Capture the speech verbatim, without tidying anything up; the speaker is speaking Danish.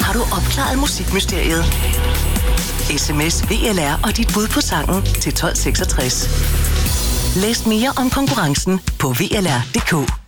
Har du opklaret musikmysteriet? Sms V L R og dit bud på sangen til tolv seksogtres. Læs mere om konkurrencen på V L R punktum d k.